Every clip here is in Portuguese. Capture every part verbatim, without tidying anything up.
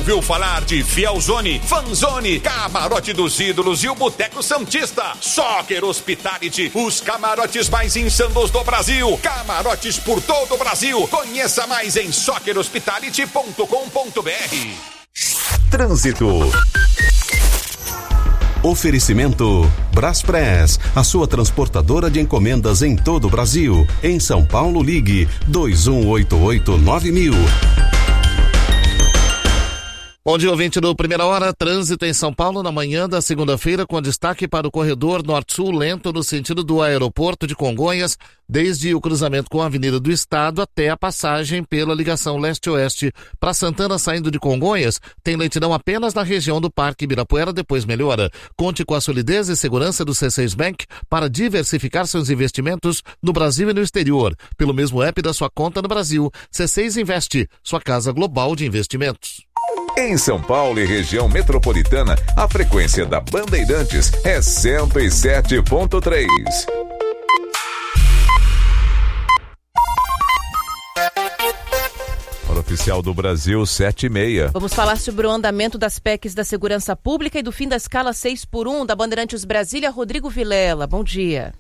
ouviu falar de Fielzone, Fanzone, Camarote dos Ídolos e o Boteco Santista? Soccer Hospitality, os camarotes mais insanos do Brasil. Camarotes por todo o Brasil. Conheça mais em soccer hospitality ponto com ponto b r. Trânsito. Oferecimento Braspress, a sua transportadora de encomendas em todo o Brasil. Em São Paulo, ligue dois um oito oito nove mil. Bom dia, ouvinte do Primeira Hora. Trânsito em São Paulo na manhã da segunda-feira, com destaque para o corredor norte-sul lento no sentido do aeroporto de Congonhas, desde o cruzamento com a Avenida do Estado até a passagem pela ligação leste-oeste. Para Santana, saindo de Congonhas, tem lentidão apenas na região do Parque Ibirapuera, depois melhora. Conte com a solidez e segurança do C seis Bank para diversificar seus investimentos no Brasil e no exterior. Pelo mesmo app da sua conta no Brasil, C seis Investe, sua casa global de investimentos. Em São Paulo e região metropolitana, a frequência da Bandeirantes é cento e sete ponto três. Hora oficial do Brasil, sete e meia. Vamos falar sobre o andamento das P E Cs da segurança pública e do fim da escala seis por um da Bandeirantes Brasília. Rodrigo Vilela, bom dia.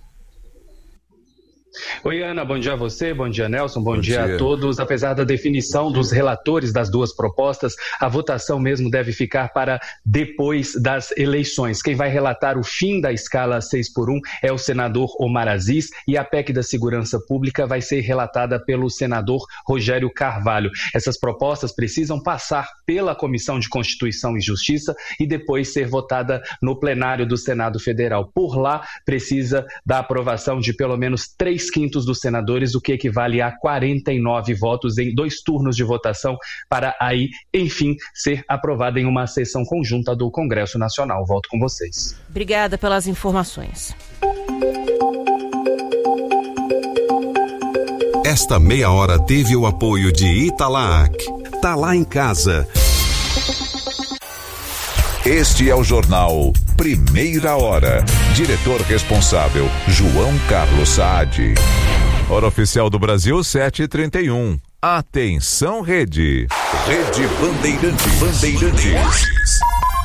Oi, Ana, bom dia a você, bom dia, Nelson, bom, bom dia, dia a todos. Apesar da definição dos relatores das duas propostas, a votação mesmo deve ficar para depois das eleições. Quem vai relatar o fim da escala seis por um é o senador Omar Aziz, e a P E C da Segurança Pública vai ser relatada pelo senador Rogério Carvalho. Essas propostas precisam passar pela Comissão de Constituição e Justiça e depois ser votada no plenário do Senado Federal. Por lá, precisa da aprovação de pelo menos três quintos dos senadores, o que equivale a quarenta e nove votos em dois turnos de votação, para aí, enfim, ser aprovada em uma sessão conjunta do Congresso Nacional. Volto com vocês. Obrigada pelas informações. Esta meia hora teve o apoio de Italac. Tá lá em casa. Este é o jornal Primeira Hora. Diretor responsável, João Carlos Saad. Hora oficial do Brasil, sete e trinta e um. Atenção, Rede. Rede Bandeirantes. Bandeirantes.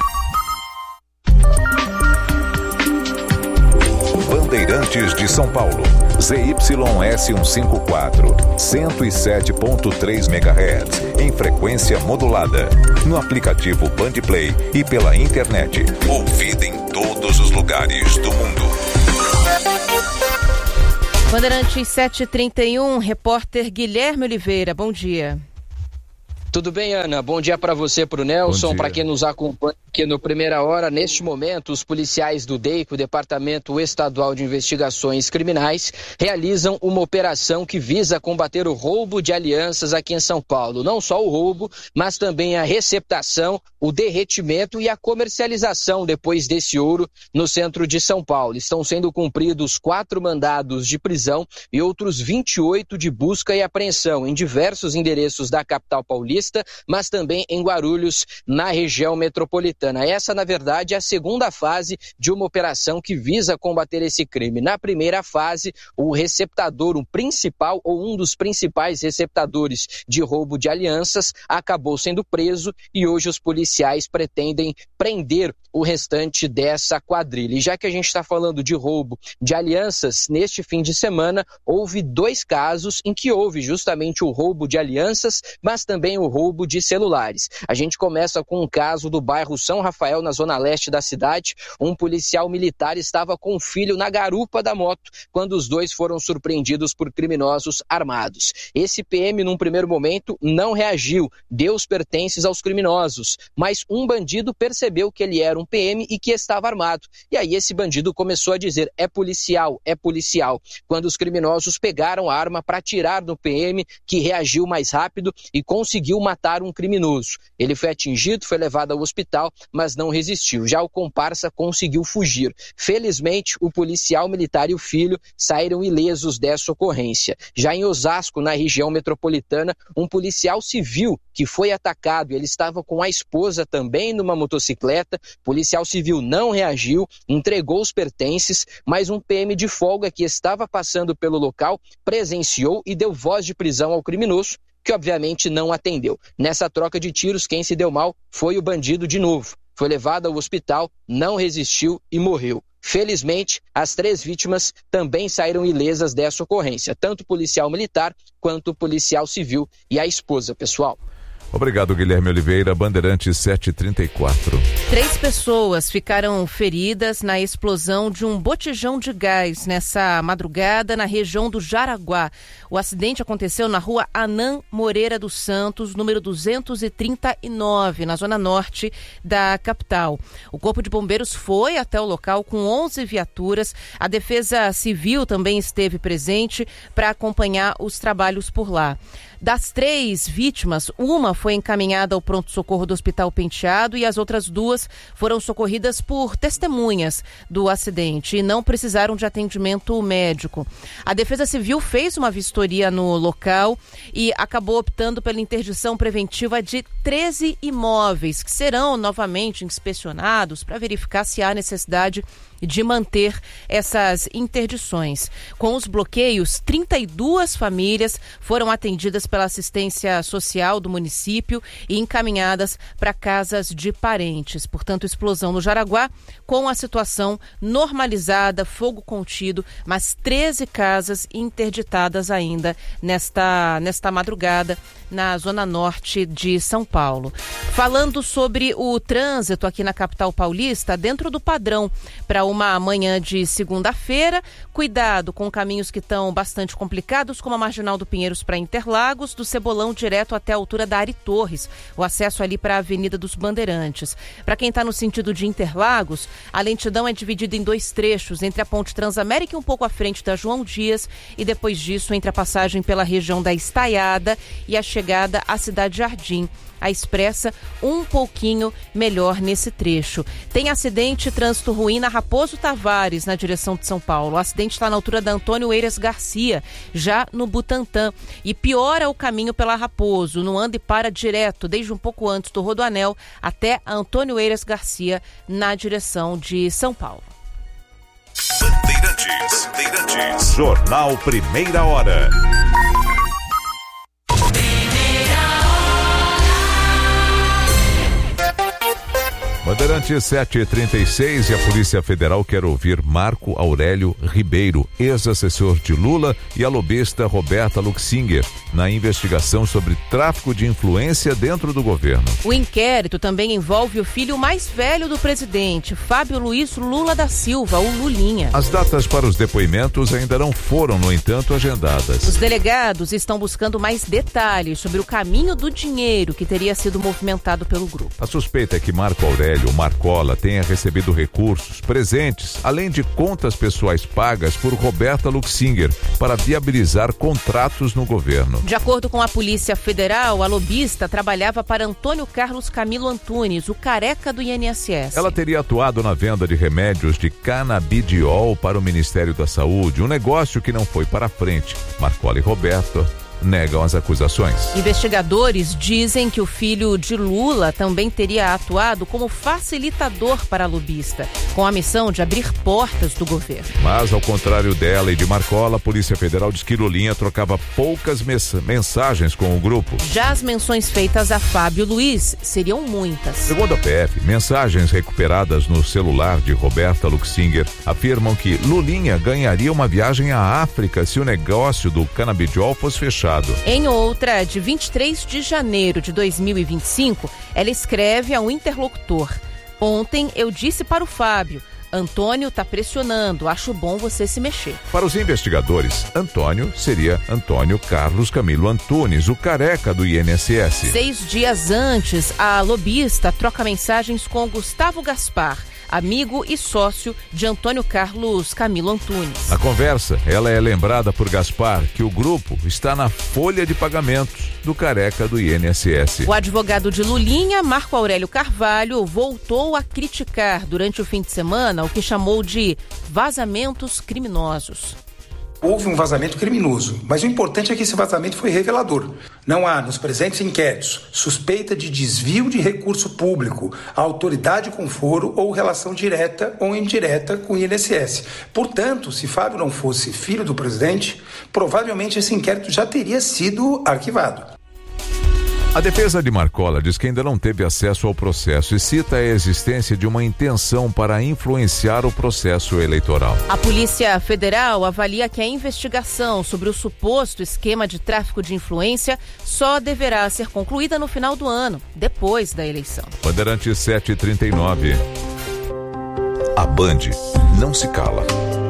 Bandeirantes de São Paulo. Z Y S cento e cinquenta e quatro, cento e sete ponto três megahertz, em frequência modulada. No aplicativo Bandplay e pela internet. Ouvida em todos os lugares do mundo. Bandeirantes sete e trinta e um, repórter Guilherme Oliveira, bom dia. Tudo bem, Ana? Bom dia para você, para o Nelson, para quem nos acompanha aqui no Primeira Hora. Neste momento, os policiais do D E I C, o Departamento Estadual de Investigações Criminais, realizam uma operação que visa combater o roubo de alianças aqui em São Paulo. Não só o roubo, mas também a receptação, o derretimento e a comercialização depois desse ouro no centro de São Paulo. Estão sendo cumpridos quatro mandados de prisão e outros vinte e oito de busca e apreensão em diversos endereços da capital paulista, mas também em Guarulhos, na região metropolitana. Essa, na verdade, é a segunda fase de uma operação que visa combater esse crime. Na primeira fase, o receptador, o principal ou um dos principais receptadores de roubo de alianças, acabou sendo preso e hoje os policiais pretendem prender o restante dessa quadrilha. E já que a gente está falando de roubo de alianças, neste fim de semana houve dois casos em que houve justamente o roubo de alianças, mas também o roubo de celulares. A gente começa com um caso do bairro São Rafael, na zona leste da cidade. Um policial militar estava com o filho na garupa da moto quando os dois foram surpreendidos por criminosos armados. Esse P M, num primeiro momento, não reagiu, deu os pertences aos criminosos, mas um bandido percebeu que ele era um P M e que estava armado. E aí esse bandido começou a dizer: é policial, é policial. Quando os criminosos pegaram a arma para atirar no P M, que reagiu mais rápido e conseguiu matar um criminoso. Ele foi atingido, foi levado ao hospital, mas não resistiu. Já o comparsa conseguiu fugir. Felizmente, o policial militar e o filho saíram ilesos dessa ocorrência. Já em Osasco, na região metropolitana, um policial civil que foi atacado, ele estava com a esposa também numa motocicleta. O policial civil não reagiu, entregou os pertences, mas um P M de folga que estava passando pelo local presenciou e deu voz de prisão ao criminoso, que obviamente não atendeu. Nessa troca de tiros, quem se deu mal foi o bandido de novo. Foi levado ao hospital, não resistiu e morreu. Felizmente, as três vítimas também saíram ilesas dessa ocorrência, tanto o policial militar quanto o policial civil e a esposa, pessoal. Obrigado, Guilherme Oliveira, Bandeirantes sete e trinta e quatro. Três pessoas ficaram feridas na explosão de um botijão de gás nessa madrugada na região do Jaraguá. O acidente aconteceu na rua Anã Moreira dos Santos, número duzentos e trinta e nove, na zona norte da capital. O Corpo de Bombeiros foi até o local com onze viaturas. A Defesa Civil também esteve presente para acompanhar os trabalhos por lá. Das três vítimas, uma foi encaminhada ao pronto-socorro do Hospital Penteado e as outras duas foram socorridas por testemunhas do acidente e não precisaram de atendimento médico. A Defesa Civil fez uma vistoria no local e acabou optando pela interdição preventiva de treze imóveis, que serão novamente inspecionados para verificar se há necessidade de manter essas interdições. Com os bloqueios, trinta e duas famílias foram atendidas pela assistência social do município e encaminhadas para casas de parentes. Portanto, explosão no Jaraguá, com a situação normalizada, fogo contido, mas treze casas interditadas ainda nesta, nesta madrugada na zona norte de São Paulo. Falando sobre o trânsito aqui na capital paulista, dentro do padrão para uma manhã de segunda-feira, cuidado com caminhos que estão bastante complicados, como a Marginal do Pinheiros para Interlagos, do Cebolão direto até a altura da Ari Torres, o acesso ali para a Avenida dos Bandeirantes. Para quem está no sentido de Interlagos, a lentidão é dividida em dois trechos, entre a Ponte Transamérica e um pouco à frente da João Dias, e depois disso entre a passagem pela região da Estaiada e a chegada à Cidade Jardim. A Expressa um pouquinho melhor nesse trecho. Tem acidente, trânsito ruim na Raposo Tavares, na direção de São Paulo. O acidente está na altura da Antônio Eiras Garcia, já no Butantã. E piora o caminho pela Raposo, no anda e para direto, desde um pouco antes do Rodoanel, até a Antônio Eiras Garcia, na direção de São Paulo. Bandeirantes, Bandeirantes. Jornal Primeira Hora. Bandeirantes sete e trinta e seis e a Polícia Federal quer ouvir Marco Aurélio Ribeiro, ex-assessor de Lula, e a lobista Roberta Luxinger, na investigação sobre tráfico de influência dentro do governo. O inquérito também envolve o filho mais velho do presidente, Fábio Luiz Lula da Silva, o Lulinha. As datas para os depoimentos ainda não foram, no entanto, agendadas. Os delegados estão buscando mais detalhes sobre o caminho do dinheiro que teria sido movimentado pelo grupo. A suspeita é que Marco Aurélio o Marcola tenha recebido recursos, presentes, além de contas pessoais pagas por Roberta Luxinger para viabilizar contratos no governo. De acordo com a Polícia Federal, a lobista trabalhava para Antônio Carlos Camilo Antunes, o careca do I N S S. Ela teria atuado na venda de remédios de canabidiol para o Ministério da Saúde, um negócio que não foi para frente. Marcola e Roberto negam as acusações. Investigadores dizem que o filho de Lula também teria atuado como facilitador para a lobista, com a missão de abrir portas do governo. Mas, ao contrário dela e de Marcola, a Polícia Federal diz que Lulinha trocava poucas mensagens com o grupo. Já as menções feitas a Fábio Luiz seriam muitas. Segundo a P F, mensagens recuperadas no celular de Roberta Luxinger afirmam que Lulinha ganharia uma viagem à África se o negócio do canabidiol fosse fechado. Em outra, de vinte e três de janeiro de dois mil e vinte e cinco, ela escreve a um interlocutor: ontem eu disse para o Fábio, Antônio tá pressionando, acho bom você se mexer. Para os investigadores, Antônio seria Antônio Carlos Camilo Antunes, o careca do I N S S. Seis dias antes, a lobista troca mensagens com Gustavo Gaspar, amigo e sócio de Antônio Carlos Camilo Antunes. Na conversa, ela é lembrada por Gaspar que o grupo está na folha de pagamentos do careca do I N S S. O advogado de Lulinha, Marco Aurélio Carvalho, voltou a criticar durante o fim de semana o que chamou de vazamentos criminosos. Houve um vazamento criminoso, mas o importante é que esse vazamento foi revelador. Não há, nos presentes inquéritos, suspeita de desvio de recurso público à autoridade com foro ou relação direta ou indireta com o I N S S. Portanto, se Fábio não fosse filho do presidente, provavelmente esse inquérito já teria sido arquivado. A defesa de Marcola diz que ainda não teve acesso ao processo e cita a existência de uma intenção para influenciar o processo eleitoral. A Polícia Federal avalia que a investigação sobre o suposto esquema de tráfico de influência só deverá ser concluída no final do ano, depois da eleição. Bandeirantes sete e trinta e nove. A Band não se cala.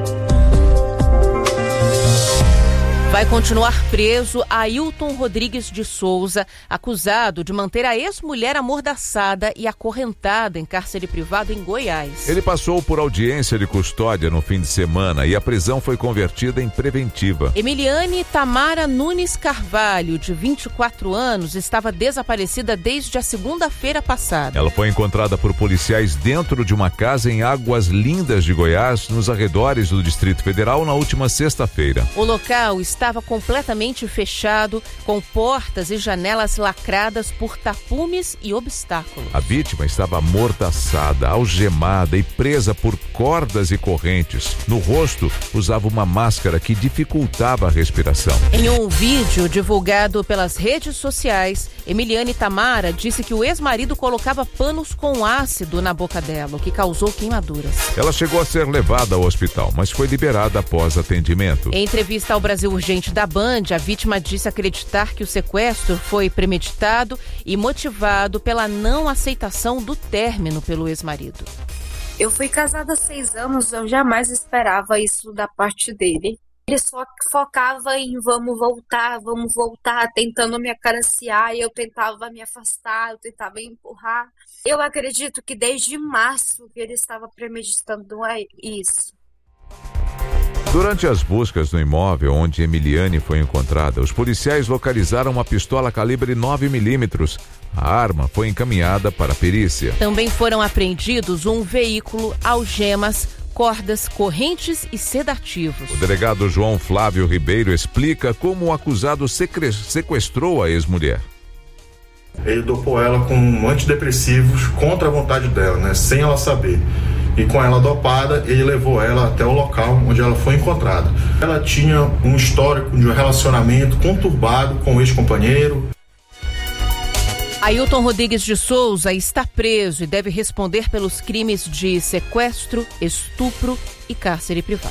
Vai continuar preso Ailton Rodrigues de Souza, acusado de manter a ex-mulher amordaçada e acorrentada em cárcere privado em Goiás. Ele passou por audiência de custódia no fim de semana e a prisão foi convertida em preventiva. Emiliane Tamara Nunes Carvalho, de vinte e quatro anos, estava desaparecida desde a segunda-feira passada. Ela foi encontrada por policiais dentro de uma casa em Águas Lindas de Goiás, nos arredores do Distrito Federal, na última sexta-feira. O local está estava completamente fechado, com portas e janelas lacradas por tapumes e obstáculos. A vítima estava amordaçada, algemada e presa por cordas e correntes. No rosto, usava uma máscara que dificultava a respiração. Em um vídeo divulgado pelas redes sociais, Emiliane Tamara disse que o ex-marido colocava panos com ácido na boca dela, o que causou queimaduras. Ela chegou a ser levada ao hospital, mas foi liberada após atendimento. Em entrevista ao Brasil Urgente da Band, a vítima disse acreditar que o sequestro foi premeditado e motivado pela não aceitação do término pelo ex-marido. Eu fui casada há seis anos, eu jamais esperava isso da parte dele. Ele só focava em vamos voltar, vamos voltar, tentando me acariciar, e eu tentava me afastar, eu tentava empurrar. Eu acredito que desde março que ele estava premeditando isso. Durante as buscas no imóvel onde Emiliane foi encontrada, os policiais localizaram uma pistola calibre nove milímetros. A arma foi encaminhada para a perícia. Também foram apreendidos um veículo, algemas, cordas, correntes e sedativos. O delegado João Flávio Ribeiro explica como o acusado sequestrou a ex-mulher. Ele dopou ela com antidepressivos contra a vontade dela, né, sem ela saber. E com ela dopada, ele levou ela até o local onde ela foi encontrada. Ela tinha um histórico de um relacionamento conturbado com o ex-companheiro. Ailton Rodrigues de Souza está preso e deve responder pelos crimes de sequestro, estupro e cárcere privado.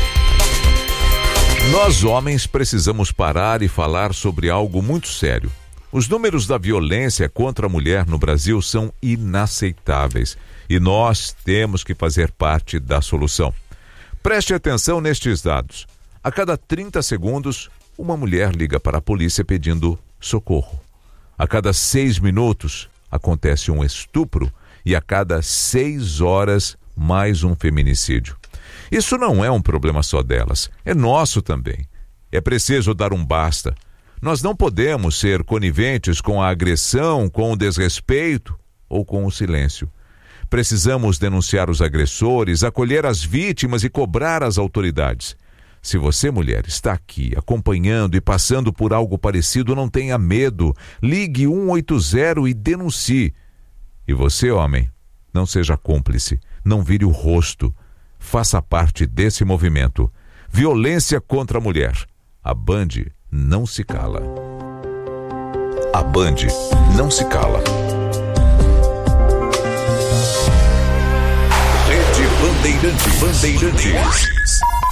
Nós, homens, precisamos parar e falar sobre algo muito sério. Os números da violência contra a mulher no Brasil são inaceitáveis. E nós temos que fazer parte da solução. Preste atenção nestes dados. A cada trinta segundos, uma mulher liga para a polícia pedindo socorro. A cada seis minutos, acontece um estupro e a cada seis horas, mais um feminicídio. Isso não é um problema só delas, é nosso também. É preciso dar um basta. Nós não podemos ser coniventes com a agressão, com o desrespeito ou com o silêncio. Precisamos denunciar os agressores, acolher as vítimas e cobrar as autoridades. Se você, mulher, está aqui acompanhando e passando por algo parecido, não tenha medo. Ligue um oito zero e denuncie. E você, homem, não seja cúmplice, não vire o rosto. Faça parte desse movimento. Violência contra a mulher. A Band não se cala. A Band não se cala. Rede Bandeirantes. Bandeirantes.